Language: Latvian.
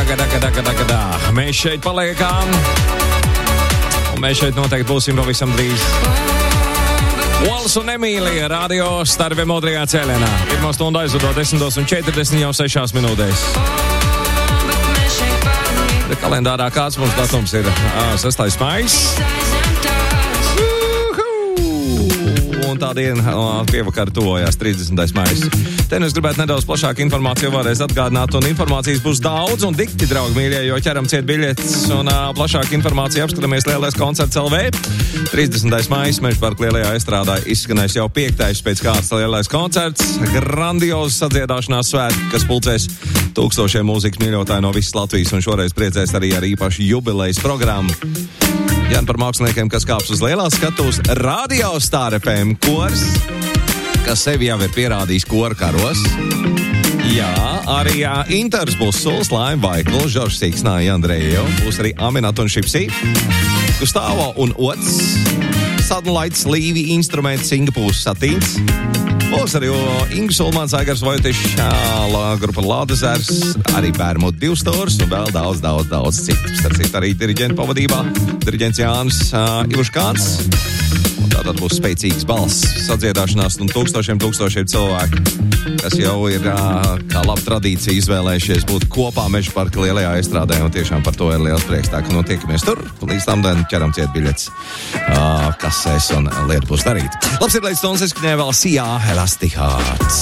Mēs šeit paliekam. Un mēs šeit noteikti būsim pavisam drīz. Ols un Emīlija radio starpiem otrajā cēlienā. Pirmā stunda aizvadot 10:40 jau 6 minūtēs. Kalendārā kāds mums datums ir 6. maijs. Un tā diena pievakar tuvojās 30. maijs. Te es gribētu nedaudz plašāku informāciju vēlreiz atgādināt, un informācijas būs daudz, un dikti, draugi mīļie, jo ķeram ciet biļetes, un plašāku informāciju apskatāmies Lielais koncerts LV. 30. maijs Mežaparka Lielajā estrādā izskanēs jau 5. pēc kārtas Lielais koncerts. Grandiozs sadziedāšanās svētki, kas pulcēs tūkstošiem mūzikas mīļotāji no visas Latvijas, un šoreiz priecēs arī ar īpašu jubilejas programmu. Gan par māksliniekiem, kas kāps uz lielās skatuves, Radio Star FM kors, kas sevi jau ir pierādījis kora karos. Jā, arī Inters būs Suls, Laima Vaikls, Žoržs Siksnāja, Andrejo, būs arī Aminat un Šipsī, Gustavo un Ots, Sadunlaits, Līvi, Instrumenti, Singapūras Satīns. Būs arī Ingu Sulmans, Aigars Vojtišs, grupa Lādezers, arī Bērmut 2 stūrs un vēl daudz citu. Starp arī diriģenta pavadībā, diriģents Jānis Ivuškāns. Un tātad būs spēcīgs balss, sadziedāšanās un tūkstošiem cilvēku, kas jau ir kā laba tradīcija izvēlējušies būt kopā Mežaparka Lielajā estrādē, un tiešām par to ir liels prieks. Tā, ka notiekamies tur, līdz tam ķeram ciet biļetes kasēs un lieta būs darīt. Labs ir līdz stundas, es skanēju vēl Sijā Elastic Hearts.